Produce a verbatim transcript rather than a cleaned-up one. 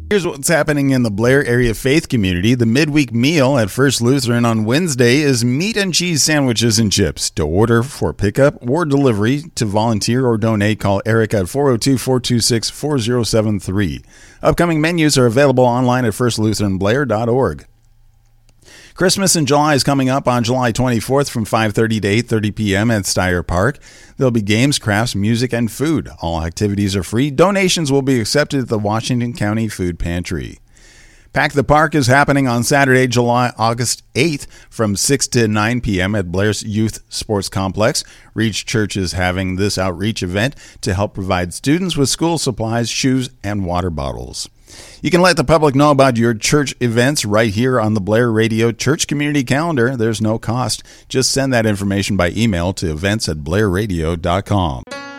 Here's what's happening in the Blair area faith community. The midweek meal at First Lutheran on Wednesday is meat and cheese sandwiches and chips. To order for pickup or delivery, to volunteer or donate, call Eric at four oh two, four two six, four oh seven three. Upcoming menus are available online at first lutheran blair dot org. Christmas in July is coming up on July twenty-fourth from five thirty to eight thirty p.m. at Steyer Park. There'll be games, crafts, music, and food. All activities are free. Donations will be accepted at the Washington County Food Pantry. Pack the Park is happening on Saturday, July August eighth from six to nine p.m. at Blair's Youth Sports Complex. Reach Church is having this outreach event to help provide students with school supplies, shoes, and water bottles. You can let the public know about your church events right here on the Blair Radio Church Community Calendar. There's no cost. Just send that information by email to events at blair radio dot com.